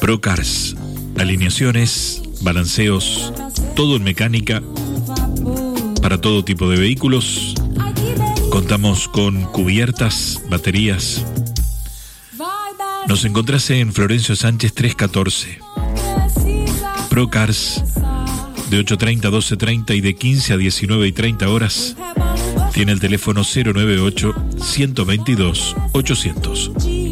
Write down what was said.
Procars, alineaciones, balanceos, todo en mecánica para todo tipo de vehículos. Contamos con cubiertas, baterías. Nos encontrás en Florencio Sánchez 314. Procars, de 8:30 a 12:30 y de 15 a 19 y 30 horas. Tiene el teléfono 098 122 800.